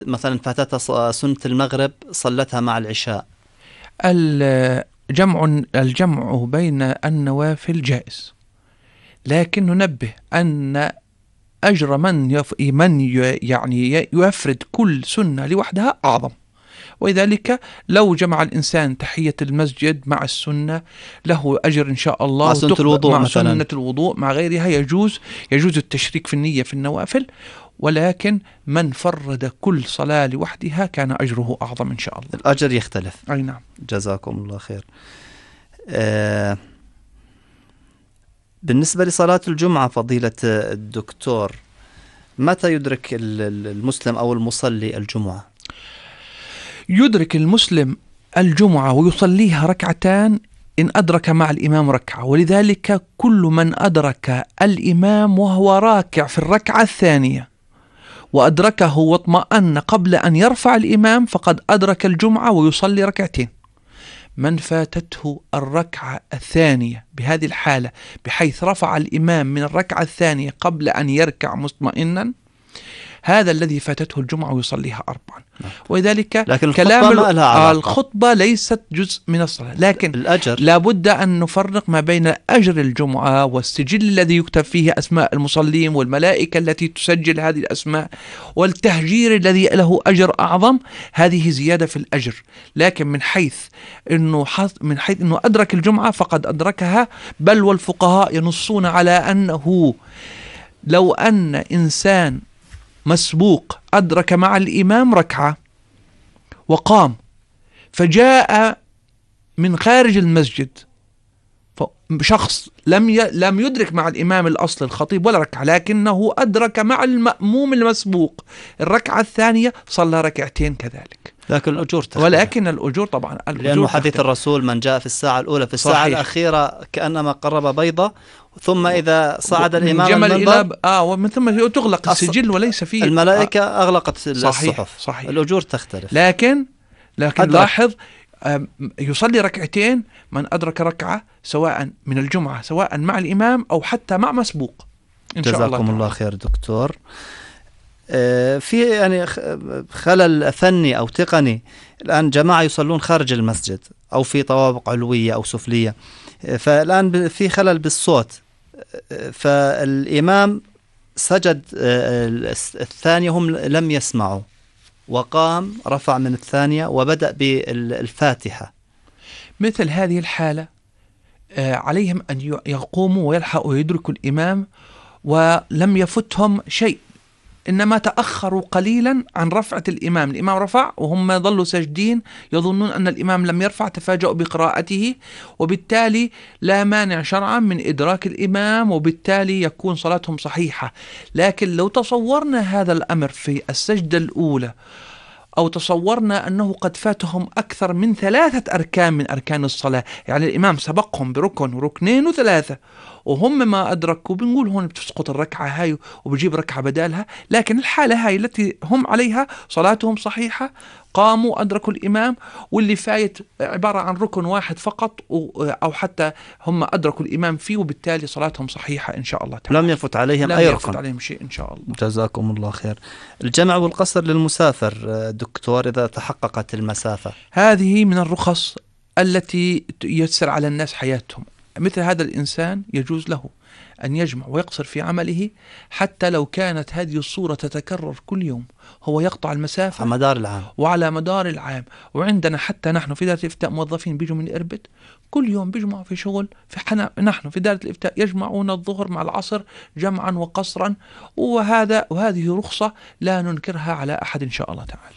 مثلا فاتتها سنة المغرب صلتها مع العشاء. الجمع بين النوافل جائز، لكن ننبه أن أجر من يعني يفرد كل سنة لوحدها أعظم. ولذلك لو جمع الإنسان تحية المسجد مع السنة له أجر إن شاء الله، مع سنة الوضوء مع مثلا. سنة الوضوء مع غيرها يجوز التشريك في النية في النوافل. ولكن من فرد كل صلاة لوحدها كان أجره أعظم إن شاء الله، الأجر يختلف. أي نعم. جزاكم الله خير. بالنسبة لصلاة الجمعة فضيلة الدكتور، متى يدرك المسلم أو المصلي الجمعة؟ يدرك المسلم الجمعة ويصليها ركعتان إن أدرك مع الإمام ركعة. ولذلك كل من أدرك الإمام وهو راكع في الركعة الثانية وأدركه واطمأن قبل أن يرفع الإمام فقد أدرك الجمعة ويصلي ركعتين. من فاتته الركعة الثانية بهذه الحالة بحيث رفع الإمام من الركعة الثانية قبل أن يركع مطمئنا، هذا الذي فاتته الجمعة ويصليها أربعا. ولذلك كلام الخطبة ليست جزء من الصلاة، لكن الأجر لابد أن نفرق ما بين أجر الجمعة والسجل الذي يكتب فيه أسماء المصلين والملائكة التي تسجل هذه الأسماء والتهجير الذي له أجر أعظم. هذه زيادة في الأجر، لكن من حيث أنه أدرك الجمعة فقد أدركها. بل والفقهاء ينصون على أنه لو أن إنسان مسبوق أدرك مع الإمام ركعة وقام فجاء من خارج المسجد شخص لم يدرك مع الإمام الأصل الخطيب ولا ركعة، لكنه أدرك مع المأموم المسبوق الركعة الثانية، صلى ركعتين كذلك، لكن الأجور تختلف. ولكن الأجور طبعا لأنه حديث الرسول من جاء في الساعة الأولى في الساعة الأخيرة كأنما قرب بيضة، ثم إذا صعد الإمام المنبر ومن ثم تغلق السجل وليس فيه الملائكة أغلقت الصحف. صحيح. الأجور تختلف. لكن لاحظ يصلي ركعتين من أدرك ركعة سواء من الجمعة سواء مع الإمام أو حتى مع مسبوق إن شاء الله. جزاكم الله خير دكتور. في يعني خلل فني أو تقني الآن، جماعة يصلون خارج المسجد أو في طوابق علوية أو سفلية، فالآن في خلل بالصوت، فالإمام سجد الثانية هم لم يسمعوا وقام رفع من الثانية وبدأ بالفاتحة. مثل هذه الحالة عليهم أن يقوموا ويلحقوا ويدركوا الإمام ولم يفتهم شيء، إنما تأخروا قليلا عن رفعة الإمام. الإمام رفع وهم ظلوا ساجدين يظنون أن الإمام لم يرفع، تفاجؤوا بقراءته، وبالتالي لا مانع شرعا من إدراك الإمام، وبالتالي يكون صلاتهم صحيحة. لكن لو تصورنا هذا الأمر في السجدة الأولى أو تصورنا أنه قد فاتهم أكثر من 3 أركان من أركان الصلاة، يعني الإمام سبقهم بركن وركنين و3 وهم ما أدركوا، بنقول هون بتسقط الركعة هاي وبجيب ركعة بدالها. لكن الحالة هاي التي هم عليها صلاتهم صحيحة، قاموا أدركوا الإمام، واللي فايت عبارة عن ركن واحد فقط أو حتى هم أدركوا الإمام فيه، وبالتالي صلاتهم صحيحة إن شاء الله تعالى. لم يفت عليهم أي ركن، لم يفت عليهم شيء إن شاء الله. جزاكم الله خير. الجمع والقصر للمسافر دكتور إذا تحققت المسافة، هذه من الرخص التي تيسر على الناس حياتهم. مثل هذا الإنسان يجوز له أن يجمع ويقصر في عمله، حتى لو كانت هذه الصورة تتكرر كل يوم، هو يقطع المسافة على مدار العام وعلى مدار العام. وعندنا حتى نحن في دائرة الإفتاء موظفين بيجوا من إربد كل يوم بيجمعوا في شغل، نحن في دائرة الإفتاء يجمعون الظهر مع العصر جمعا وقصرا، وهذه رخصة لا ننكرها على أحد إن شاء الله تعالى.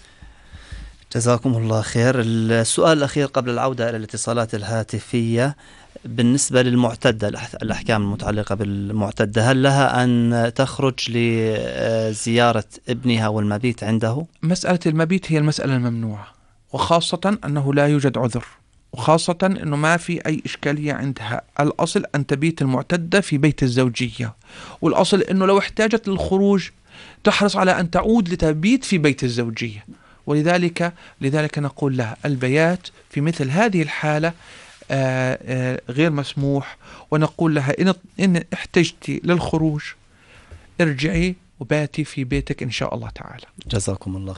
جزاكم الله خير. السؤال الأخير قبل العودة إلى الاتصالات الهاتفية، بالنسبة للمعتدة، الأحكام المتعلقة بالمعتدة، هل لها أن تخرج لزيارة ابنها والمبيت عنده؟ مسألة المبيت هي المسألة الممنوعة، وخاصة أنه لا يوجد عذر، وخاصة أنه ما في أي إشكالية عندها. الأصل أن تبيت المعتدة في بيت الزوجية، والأصل أنه لو احتاجت للخروج تحرص على أن تعود لتبيت في بيت الزوجية. ولذلك نقول لها البيات في مثل هذه الحالة غير مسموح، ونقول لها إن احتجتي للخروج ارجعي وباتي في بيتك إن شاء الله تعالى. جزاكم الله